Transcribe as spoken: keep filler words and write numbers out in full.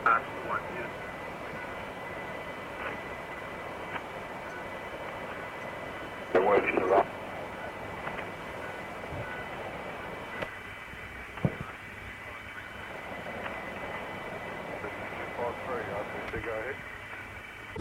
That's the one, dude. They're working around. Four three, I think they go ahead.